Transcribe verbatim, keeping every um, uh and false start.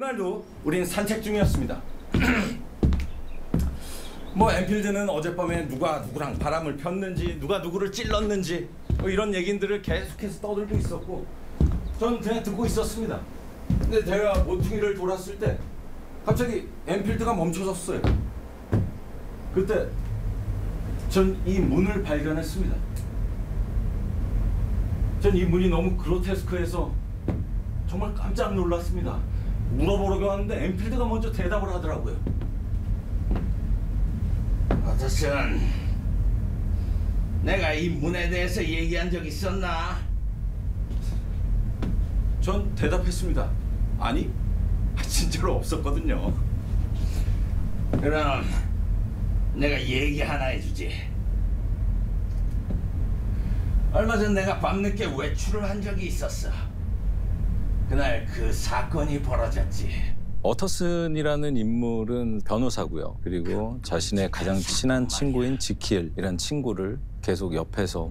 그날도 우린 산책 중이었습니다. 뭐 엔필드는 어젯밤에 누가 누구랑 바람을 폈는지 누가 누구를 찔렀는지 뭐 이런 얘기들을 계속해서 떠들고 있었고 전 그냥 듣고 있었습니다. 근데 제가 모퉁이를 돌았을 때 갑자기 엔필드가 멈춰섰어요. 그때 전 이 문을 발견했습니다. 전 이 문이 너무 그로테스크해서 정말 깜짝 놀랐습니다. 물어보려고 하는데 엔필드가 먼저 대답을 하더라고요. 어저슨 내가 이 문에 대해서 얘기한 적 있었나? 전 대답했습니다. 아니, 진짜로 없었거든요. 그럼 내가 얘기 하나 해주지. 얼마 전 내가 밤늦게 외출을 한 적이 있었어. 그날 그 사건이 벌어졌지. 어터슨이라는 인물은 변호사고요. 그리고 자신의 가장 친한 친구인 지킬이라는 친구를 계속 옆에서